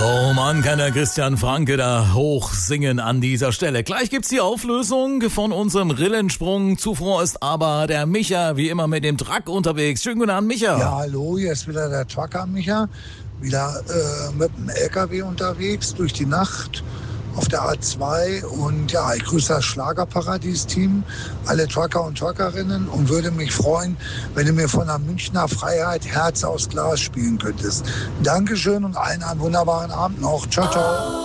Oh Mann, kann der Christian Franke da hoch singen an dieser Stelle. Gleich gibt's die Auflösung von unserem Rillensprung. Zuvor ist aber der Micha wie immer mit dem Truck unterwegs. Schönen guten Abend, Micha. Ja, hallo, hier ist wieder der Trucker Micha. Wieder mit dem LKW unterwegs durch die Nacht auf der A2. Und ja, ich grüße das Schlagerparadies-Team, alle Trucker und Truckerinnen und würde mich freuen, wenn du mir von der Münchner Freiheit Herz aus Glas spielen könntest. Dankeschön und allen einen wunderbaren Abend noch. Ciao, ciao.